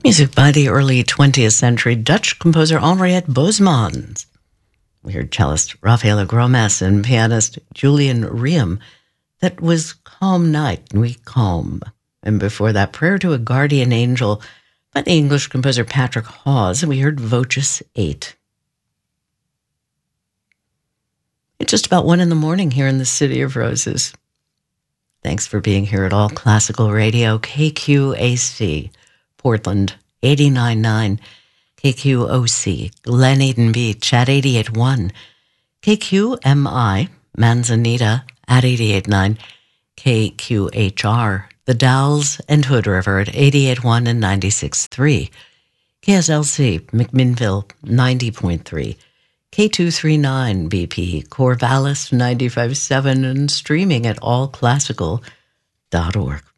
Music by the early 20th century Dutch composer Henriette Boesmans. We heard cellist Rafaela Gromas and pianist Julian Riem. That was Calm Night, Nuit Calm. And before that, Prayer to a Guardian Angel by the English composer Patrick Hawes. And we heard Voces 8. It's just about 1 a.m. here in the City of Roses. Thanks for being here at All Classical Radio, KQAC, Portland, 89.9, KQOC, Glen Eden Beach at 88.1, KQMI, Manzanita at 88.9, KQHR, The Dalles and Hood River at 88.1 and 96.3, KSLC, McMinnville, 90.3, K239 BP, Corvallis 95.7, and streaming at allclassical.org.